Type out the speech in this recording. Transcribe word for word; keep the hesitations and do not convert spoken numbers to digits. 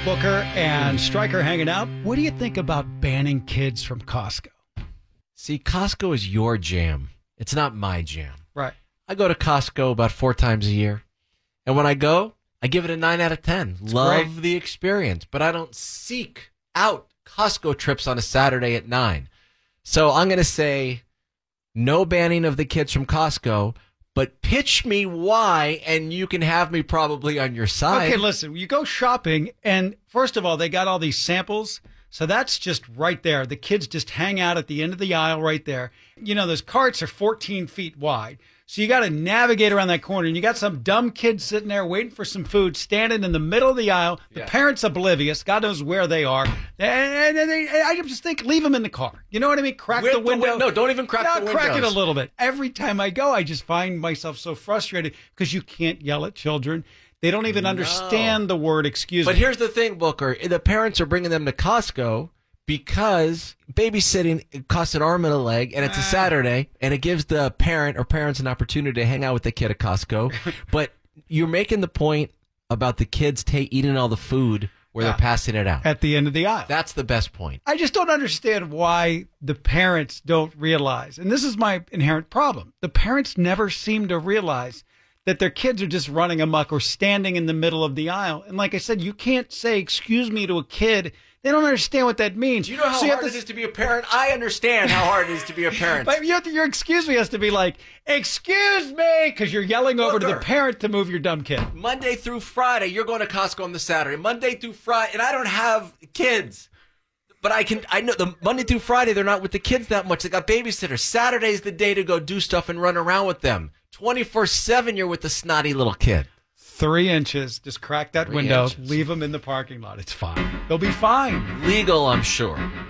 Booker and Stryker hanging out. What do you think about banning kids from Costco? See, Costco is your jam. It's not my jam. Right. I go to Costco about four times a year. And when I go, I give it a nine out of ten. It's Love great. the experience. But I don't seek out Costco trips on a Saturday at nine. So I'm going to say no banning of the kids from Costco, but pitch me why, and you can have me probably on your side. Okay, listen, you go shopping, and first of all, they got all these samples. So that's just right there. The kids just hang out at the end of the aisle right there. You know, those carts are fourteen feet wide. So you got to navigate around that corner, and you got some dumb kid sitting there waiting for some food, standing in the middle of the aisle. The Yeah. parents oblivious. God knows where they are. And, and they, I just think, leave them in the car. You know what I mean? Crack With the the window. win- no, don't even crack no, the crack it a windows. little bit. Every time I go, I just find myself so frustrated because you can't yell at children. They don't even understand the word excuse But me. here's the thing, Booker. The parents are bringing them to Costco because babysitting it costs an arm and a leg, and it's a Saturday, and it gives the parent or parents an opportunity to hang out with the kid at Costco. But you're making the point about the kids ta- eating all the food where Yeah. they're passing it out. At the end of the aisle. That's the best point. I just don't understand why the parents don't realize, and this is my inherent problem. The parents never seem to realize that their kids are just running amok or standing in the middle of the aisle. And like I said, you can't say, excuse me, to a kid. They don't understand what that means. Do you know how So you have hard to- it is to be a parent? I understand how hard it is to be a parent. But you have to, your excuse me has to be like, excuse me, because you're yelling over to the Booker. parent to move your dumb kid. Monday through Friday, you're going to Costco on the Saturday. Monday through Friday, and I don't have kids. But I can, I know the Monday through Friday, they're not with the kids that much. They got babysitters. Saturday's the day to go do stuff and run around with them. twenty-four seven, you're with the snotty little kid. Three inches. Just crack that Three window. inches. Leave them in the parking lot. It's fine. They'll be fine. Legal, I'm sure.